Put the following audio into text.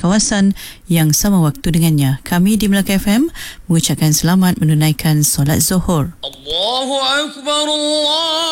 kawasan yang sama waktu dengannya. Kami di Melaka FM mengucapkan selamat menunaikan solat Zuhur. Allahu Akbar, Allah.